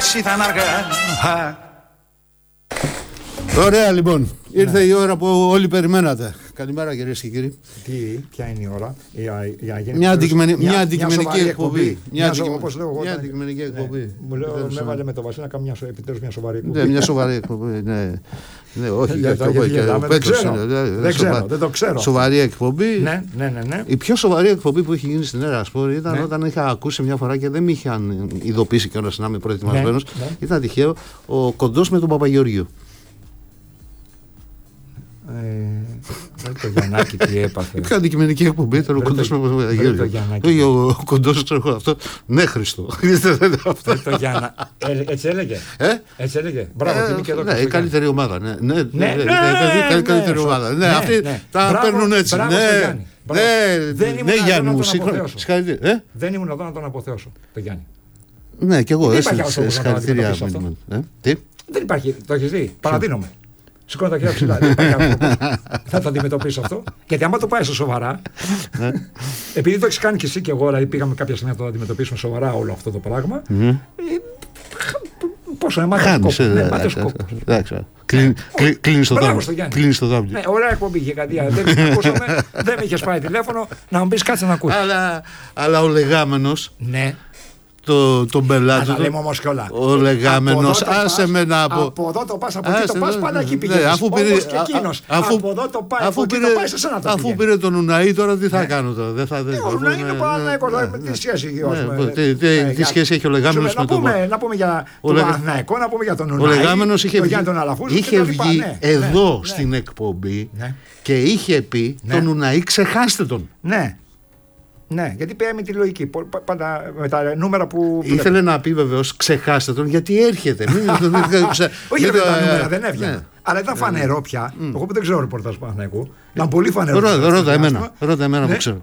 εντάξει ήταν αργά. Ωραία, λοιπόν. Ήρθε η ώρα που όλοι περιμένατε. Καλημέρα, κυρίες και κύριοι. Ποια είναι η ώρα? Μια αντικειμενική εκπομπή. Όπως λέω εγώ. Μια αντικειμενική εκπομπή. Μου λέω, με έβαλε με το Βασίλη να κάνω επιτέλους μια σοβαρή εκπομπή. Μια σοβαρή εκπομπή. Ναι, όχι. Δεν το ξέρω. Σοβαρή εκπομπή. Ναι. Η πιο σοβαρή εκπομπή που έχει γίνει στην Έρα Σπόρ ήταν όταν είχα ακούσει μια φορά και δεν με είχαν ειδοποιήσει κιόλας να είμαι προετοιμασμένος. Ήταν τυχαίο ο Κοντός με τον Παπαγεωργίου. Το Γιαννάκη τι έπαθε. Ποια αντικειμενική εκπομπή ήταν ο Κοντός με τον Παπαγεωργίου. Ο Κοντός, ξέρω αυτό. Ναι, Χριστό. Έτσι έλεγε. Έτσι έλεγε. Μπράβο, είμαι και εδώ. Ναι, η καλύτερη ομάδα. Ναι, καλύτερη ομάδα. Ναι, αυτοί τα παίρνουν έτσι. Ναι, Γιάννη, δεν ήμουν εδώ να τον αποθεώσω το Γιάννη. Ναι, κι εγώ. Συγχαρητήρια. Δεν υπάρχει, το έχεις δει. Παραδίνομαι. Σηκώνω τα χέρια ψηλά. Δεν υπάρχει άνθρωπο. Θα το αντιμετωπίσω αυτό. Γιατί άμα το πάει στο σοβαρά, επειδή το έχει κάνει και εσύ και εγώ, δηλαδή πήγαμε κάποια στιγμή να το αντιμετωπίσουμε σοβαρά όλο αυτό το πράγμα. Πόσο είναι, μάταιος κόπος. Κλείνει το δάμπλιο. Ναι, ωραία εκπομπή είχε κάτι. Δεν με είχες πάει τηλέφωνο να μου πεις κάτσε να ακούσεις. Αλλά ο λεγάμενος. Ναι. Τον πελάτη του. Λέμε όμως κιόλα. Ο λεγάμενος, άσε με να πω. Από εδώ το πας, από εκεί το πας, πάντα εκεί πηγαίνεις. Όπως και εκείνος. Από εδώ το πάει, από εκεί το πάει, σε σένα το πηγαίνει. Αφού πήρε τον Ουναή, τώρα τι θα κάνω τώρα. Ο Ουναή είναι Παναθηναϊκός, τι σχέση έχει. Τι σχέση έχει ο λεγάμενος με τον Παναθηναϊκό. Να πούμε για τον Παναθηναϊκό, να πούμε για τον Ουναή. Ο λεγάμενος είχε βγει εδώ στην εκπομπή και είχε πει τον Ουναή ξεχάστε τον. Ναι. Ναι, γιατί πήγαμε τη λογική. Πάντα με τα νούμερα που. Ήθελε να πει βεβαίως ξεχάστε τον γιατί έρχεται. Όχι με τα νούμερα, δεν έβγαινε. Αλλά ήταν φανερό πια. Εγώ που δεν ξέρω ρεπορτάζ του Παναθηναϊκού. Ήταν πολύ φανερό. Ρώτα εμένα που ξέρω.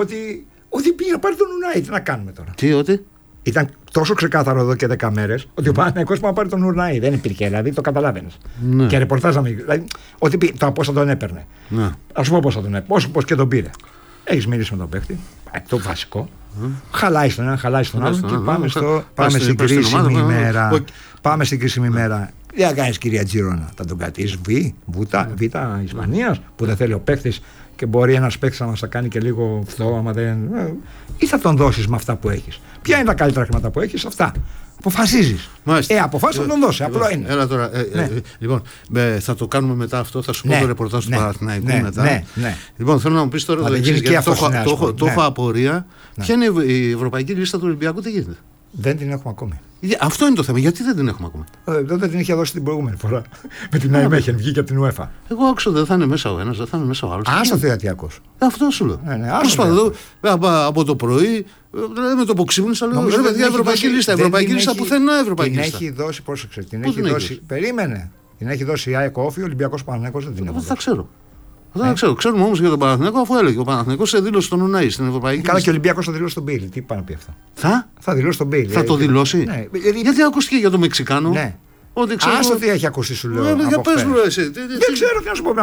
Ότι πήγε να πάρει τον Ουνάι. Τι να κάνουμε τώρα. Τι, ότι. Ήταν τόσο ξεκάθαρο εδώ και 10 μέρες ότι ο Παναθηναϊκός πήγε να πάρει τον Ουνάι. Δεν υπήρχε, δηλαδή το καταλάβαινες. Και ρεπορτάζ να μην. Δηλαδή, ότι πώς θα τον έπαιρνε. Α σου πω πώς θα τον έπαιρνε. Πώς και τον πήρε. Έχεις μιλήσει με τον παίχτη, το βασικό. Χαλάει στον ένα, χαλάει στον άλλο και πάμε στην κρίσιμη ημέρα. Πάμε στην κρίσιμη ημέρα. Τι θα κάνεις, κυρία Τζιρόνα, θα τον κρατήσεις Β' Ισπανίας που δεν θέλει ο παίχτης και μπορεί ένας παίχτης να μας τα κάνει και λίγο φθό, άμα δεν. Ή θα τον δώσεις με αυτά που έχεις. Ποια είναι τα καλύτερα χρήματα που έχεις, αυτά. Αποφασίζεις. Αποφάσισε να τον δώσει. Απλό είναι. Έλα τώρα. Λοιπόν, θα το κάνουμε μετά αυτό. Θα σου πω το ρεπορτάζ του Παναθηναϊκού μετά. Λοιπόν, θέλω να μου πεις τώρα το εξής. Το έχω απορία. Ποια είναι η ευρωπαϊκή λίστα του Ολυμπιακού, τι γίνεται. Δεν την έχουμε ακόμη. Αυτό είναι το θέμα. Γιατί δεν την έχουμε ακόμη. Δεν την είχε δώσει την προηγούμενη φορά. Με την ΑΕΜΕΧΕΝ βγήκε από την UEFA. Εγώ άκουσα δεν θα είναι μέσα ο ένας, δεν θα είναι μέσα ο άλλος. Άσο θεατριακός. Αυτό σου λέω. Προσπαθώ από το πρωί. Με το που ξύπνησα λέω παιδιά, ευρωπαϊκή λίστα. Ευρωπαϊκή λίστα πουθενά ευρωπαϊκή λίστα. Την έχει δώσει, πρόσεξε. Την έχει δώσει. Περίμενε. Την έχει δώσει η ΑΕΚ Όφη, ο Ολυμπιακός Παναθηναϊκός δεν την έχει δώσει. Δεν ξέρω. Δεν ξέρω. Ξέρουμε όμως για τον Παναθηναϊκό, αφού έλεγε ο Παναθηναϊκός σε δήλωσε τον Ουναή στην Ευρωπαϊκή. Καλά, και ο Ολυμπιακός θα δηλώσει τον Μπέιλι. Τι πάει να πει αυτό. Θα δηλώσει τον Μπέιλι. Θα το δηλώσει. Ναι. Γιατί ακούστηκε για τον Μεξικάνο. Ναι. Άσο τι έχει ακούσει, σου λέω. Για πες μου, εσύ. Δεν ξέρω τι να σου πω.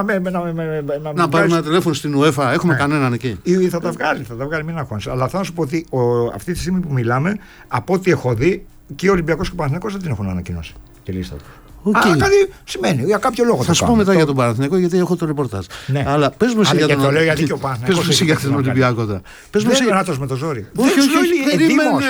Να πάρουμε ένα τηλέφωνο στην UEFA, έχουμε κανέναν εκεί. Θα τα βγάλει, μην αγχώνεσαι. Αλλά θα σου πω ότι αυτή τη στιγμή που μιλάμε, από ό,τι έχω δει, και ο Ολυμπιακός και ο Παναθηναϊκός δεν την έχουν ανακοινώσει τη λίστα του. Κάτι σημαίνει, για κάποιο λόγο. Θα σου πω μετά για τον Παναθηναϊκό γιατί έχω το ρεπορτάζ. Ναι. Αλλά πες μου εσύ για τον Ολυμπιακό. Πες μου εσύ για τον με το ζόρι. Όχι, περίμενε,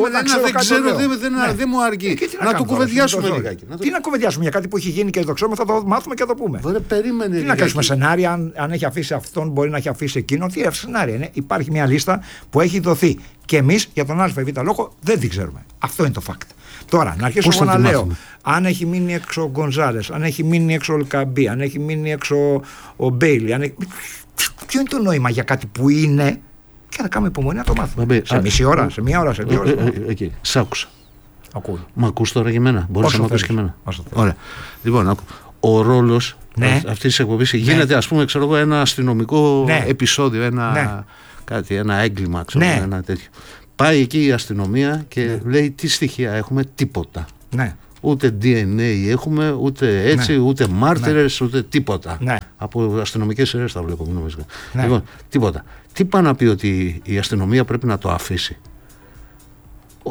δεν μου αρκεί. Να το κουβεντιάσουμε λιγάκι. Τι να κουβεντιάσουμε για κάτι που έχει γίνει και το ξέρουμε, θα το μάθουμε και θα το πούμε. Τι να κάνουμε σενάρια, αν έχει αφήσει αυτόν, μπορεί να έχει αφήσει εκείνον. Τι σενάρια είναι. Υπάρχει μια λίστα που έχει δοθεί. Και εμείς για τον ΑΒ λόγο δεν την ξέρουμε. Αυτό είναι το fact. Τώρα, να αρχίσω εγώ να λέω, αν έχει μείνει έξω ο Γκονζάλες, αν έχει μείνει έξω ο Λκαμπή, αν έχει μείνει έξω ο Μπέιλι, ποιο είναι το νόημα για κάτι που είναι και να κάνουμε υπομονή να το μάθουμε. Σε μισή ώρα, σε μία ώρα, σε δύο ώρες. Σ' άκουσα. Ακούω. Μ' ακούς τώρα και εμένα, μπορείς να μ' ακούς και εμένα. Ωραία. Λοιπόν, ο ρόλος αυτής της εκπομπής γίνεται, ας πούμε, ξέρω εγώ, ένα αστυνομικό επεισόδιο, ένα έγκλημα, ξέρω εγώ, ένα τέτοιο. Πάει εκεί η αστυνομία και λέει τι στοιχεία έχουμε, τίποτα. Ναι. Ούτε DNA έχουμε, ούτε έτσι, ούτε μάρτυρες, ούτε τίποτα. Ναι. Από αστυνομικές σειρές τα βλέπω. Λοιπόν, τίποτα. Τι πάει να πει ότι η αστυνομία πρέπει να το αφήσει. Όχι.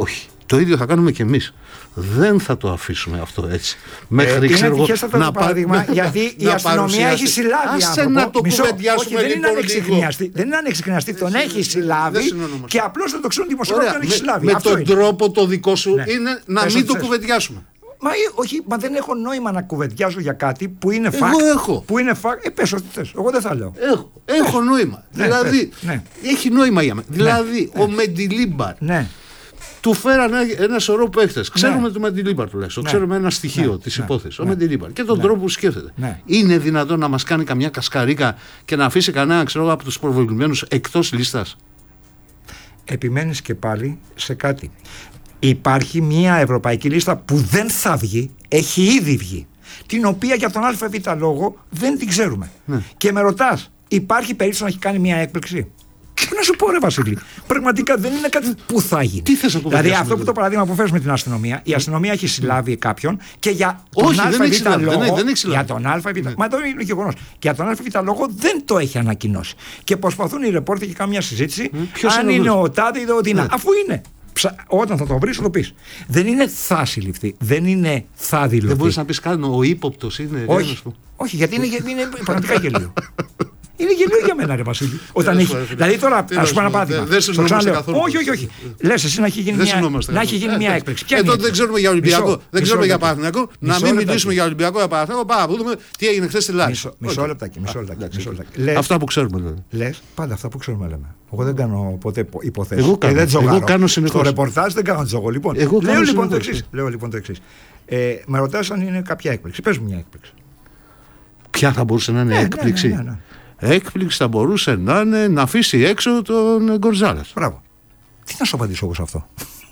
Το ίδιο θα κάνουμε και εμείς. Δεν θα το αφήσουμε αυτό έτσι. Μέχρι είναι τυχέστατο το παράδειγμα, γιατί η αστυνομία έχει συλλάβει άνθρωπο. Να το κουβεντιάσουμε δεν είναι ανεξιχνιαστή, τον έχει συλλάβει και απλώς δεν το ξέρουν δημοσιογράφοι τον έχει συλλάβει. Με τον τρόπο το δικό σου είναι να μην το κουβεντιάσουμε. Μα δεν έχω νόημα να κουβεντιάζω για κάτι που είναι fact. Εγώ έχω. Που είναι fact. Πες ό,τι θες. Εγώ δεν θα λέω. Έχω νόημα. Δηλαδή, έχει νόημα για μένα. Δηλαδή, ο Μεντιλίμπαρ. Του φέρανε ένα σωρό παίχτες. Ξέρουμε το Μεντιλίμπαρ τουλάχιστον. Ξέρουμε ένα στοιχείο της υπόθεσης. Ο Μεντιλίμπαρ. Και τον τρόπο που σκέφτεται. Είναι δυνατόν να μας κάνει καμιά κασκαρίκα και να αφήσει κανένα, ξέρω, από τους προβεβλημένους εκτός λίστας? Επιμένεις και πάλι σε κάτι. Υπάρχει μια ευρωπαϊκή λίστα που δεν θα βγει, έχει ήδη βγει, την οποία για τον ΑΒ λόγο δεν την ξέρουμε. Και με ρωτάς, υπάρχει περίπτωση να έχει κάνει μια έκπληξη? Να σου πω, ρε Βασίλη, πραγματικά δεν είναι κάτι που θα γίνει. Τι θες να δηλαδή, αυτό που το παράδειγμα που φέρεις με την αστυνομία, η αστυνομία έχει συλλάβει κάποιον και για τον ΑΒ λόγο. Για τον ΑΒ, μα εδώ είναι γεγονός. Για τον ΑΒ λόγο δεν το έχει ανακοινώσει. Και προσπαθούν οι ρεπόρτερ και κάνουν μια συζήτηση αν είναι ο τάδε ή ο δινά. Αφού είναι. Όταν θα το βρεις, θα το πεις. Δεν είναι θα συλληφθεί, δεν είναι θα δηλωθεί. Δεν μπορείς να πεις καν ο ύποπτος είναι. Όχι, γιατί είναι πραγματικά γελίο. Είναι γελίο για μένα, ρε Βασίλη. Δηλαδή τώρα, ας πούμε ένα παράδειγμα. Δεν συνεννοούμαστε καθόλου. Όχι. Λες εσύ να έχει γίνει μια έκπληξη. Τότε δεν ξέρουμε για Ολυμπιακό, δεν ξέρουμε για Παναθηναϊκό. Να μην μιλήσουμε για Ολυμπιακό, για Παναθηναϊκό. Πάμε να δούμε τι έγινε χθες στη Λάρη. Μισό λεπτάκι. Αυτά που ξέρουμε λέμε. Λες, πάντα αυτά που ξέρουμε λέμε. Εγώ δεν κάνω ποτέ υποθέσεις. Εγώ κάνω συνεχώς. Στο ρεπορτάζ δεν κάνω τζόγο. Λέω λοιπόν το εξής. Με ρωτάς αν είναι κάποια έκπληξη. Πες μου μια έκπληξη. Ποια θα μπορούσε να είναι έκπληξη? Έκπληξη θα μπορούσε να είναι να αφήσει έξω τον Γκονζάλες. Μπράβο. Τι να σου απαντήσω εγώ σε αυτό?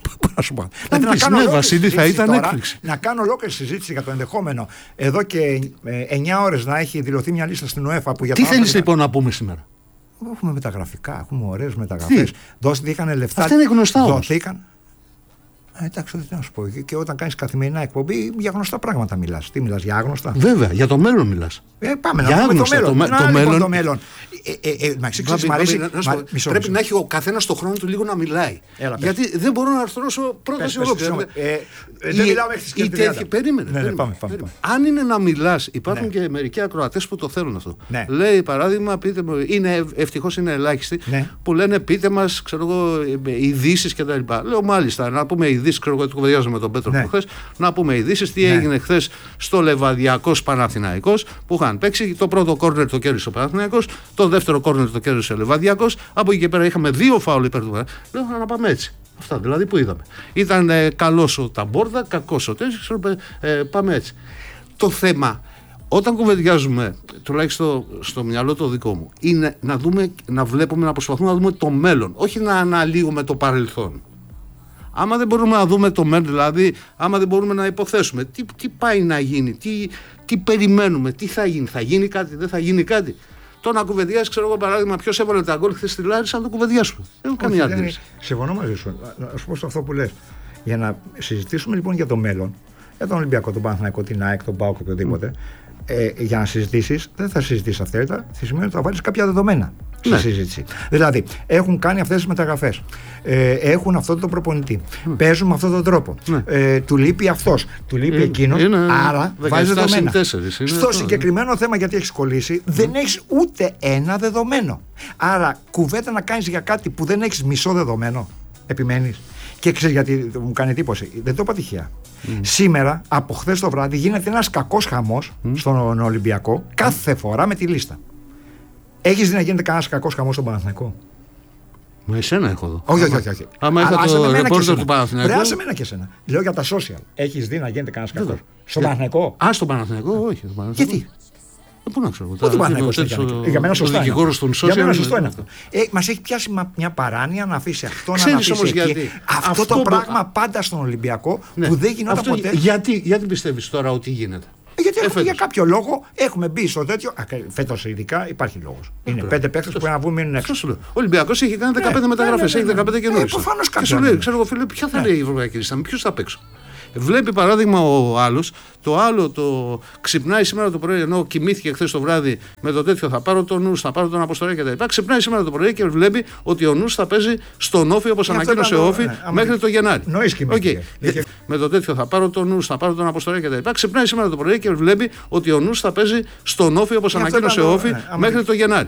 Ναι, Βασίλη, θα ήταν έκπληξη. Να κάνω ολόκληρη συζήτηση για το ενδεχόμενο εδώ και 9 ώρες να έχει δηλωθεί μια λίστα στην UEFA που για τι θέλεις λοιπόν να πούμε σήμερα? Έχουμε μεταγραφικά, έχουμε ωραίες μεταγραφές. Δώθηκαν λεφτά. Αυτά είναι γνωστά όμως. Δώθηκαν. Εντάξει, τι να σου πω. Και όταν κάνεις καθημερινά εκπομπή, για γνωστά πράγματα μιλάς. Τι μιλάς, για άγνωστα? Βέβαια, για το μέλλον μιλάς. Πάμε να δούμε το μέλλον. Πρέπει να έχει ο καθένας το χρόνο του λίγο να μιλάει. Γιατί δεν μπορώ να αρθρώσω πρόταση ολόκληρη. Δεν μιλάω μέχρι τις κερδίδες. Περίμενε. Αν είναι να μιλάς, υπάρχουν και μερικοί ακροατές που το θέλουν αυτό. Λέει παράδειγμα, ευτυχώς είναι ελάχιστοι, που λένε πείτε μας, ξέρω εγώ, ειδήσεις κτλ. Λέω μάλιστα, να πούμε ειδήσεις. Ξέρω εγώ, το κουβεντιάζω με τον Πέτρο χθες. Να πούμε ειδήσεις τι έγινε χθες στο Λεβαδιακός Παναθηναϊκός που είχαν παίξει. Το πρώτο κόρνερ το κέρδισε ο Παναθηναϊκός, το δεύτερο κόρνερ το κέρδισε ο Λεβαδιακός. Από εκεί και πέρα είχαμε 2 φάουλ υπέρ του Παναθηναϊκού. Λέω να πάμε έτσι. Αυτά δηλαδή που είδαμε. Ήταν καλός ο Ταμπόρδα, κακός ο Τέσσερις. Πάμε έτσι. Το θέμα, όταν κουβεντιάζουμε, τουλάχιστον στο μυαλό το δικό μου, είναι να δούμε, να βλέπουμε, να προσπαθούμε να δούμε το μέλλον, όχι να αναλύουμε το παρελθόν. Άμα δεν μπορούμε να δούμε το μέλλον, δηλαδή, άμα δεν μπορούμε να υποθέσουμε τι πάει να γίνει, τι περιμένουμε, τι θα γίνει, θα γίνει κάτι, δεν θα γίνει κάτι. Το να κουβεντιάσει, ξέρω εγώ παράδειγμα, ποιος έβαλε τα γκολ χθες στη Λάρισα, να το κουβεντιάσουμε. Δεν έχω καμία αντίρρηση. Συμφωνώ μαζί σου. Να σου πω σε αυτό που λες. Για να συζητήσουμε λοιπόν για το μέλλον, για τον Ολυμπιακό, τον Παναθηναϊκό, την ΑΕΚ, τον ΠΑΟΚ, οποιοδήποτε, για να συζητήσεις, δεν θα συζητήσεις αυθαίρετα, θα σημαίνει ότι θα βάλεις κάποια δεδομένα στη συζήτηση. Δηλαδή, έχουν κάνει αυτές τις μεταγραφές. Έχουν αυτόν τον προπονητή. Παίζουν με αυτόν τον τρόπο. Του λείπει αυτός. Του λείπει εκείνος. Άρα, βάζει δεδομένα. Στο συγκεκριμένο θέμα, γιατί έχεις κολλήσει, δεν έχεις ούτε ένα δεδομένο. Άρα, κουβέντα να κάνεις για κάτι που δεν έχεις μισό δεδομένο. Επιμένεις. Και ξέρεις γιατί μου κάνει εντύπωση. Δεν το είπα τυχαία. Σήμερα, από χθες το βράδυ, γίνεται ένας κακός χαμός στον Ολυμπιακό κάθε φορά με τη λίστα. Έχεις δει να γίνεται κανένας κακός χαμός στον Παναθηναϊκό? Μα εσένα έχω εδώ. Όχι. Άμα είχα το ρεπόρτερ του Παναθηναϊκού. Άσε εμένα και εσένα. Λέω για τα social. Έχεις δει να γίνεται κανένας κακός? Στον Παναθηναϊκό? Στον Παναθηναϊκό, όχι. Γιατί? Πού να ξέρω. Για μένα σωστό είναι αυτό. Μας έχει πιάσει μια παράνοια να αφήσει αυτό να αφήσει εκεί. Αυτό το πράγμα πάντα στον Ολυμπιακό που δεν γινόταν ποτέ. Γιατί πιστεύεις τώρα ότι γίνεται? Γιατί για κάποιο λόγο έχουμε μπει στο τέτοιο. Φέτος ειδικά υπάρχει λόγος. Είναι 5 παίκτες που να βγουν μείνουν έξω. Ο Ολυμπιακός έχει κάνει 15 μεταγραφές, έχει 15 καινούριες. Προφανώς και σου λέει, ξέρω εγώ φίλε, ποια θα λέει η Ευρωπαϊκή Λίστα, με ποιους θα παίξω. Βλέπει παράδειγμα ο άλλος, το άλλο το ξυπνάει σήμερα το πρωί, ενώ κοιμήθηκε χθες το βράδυ με το τέτοιο, θα πάρω τον νους, θα πάρω τον Αποστολή κτλ. Ξυπνάει σήμερα το πρωί και βλέπει ότι ο νους θα παίζει στον Όφη όπως ανακοίνωσε ο Όφη μέχρι το Γενάρη. Με το τέτοιο, θα πάρω τον νους, θα πάρω τον Αποστολή κτλ. Ξυπνάει σήμερα το πρωί και βλέπει ότι ο νους θα παίζει στον Όφη όπως ανακοίνωσε ο Όφη μέχρι το Γενάρη.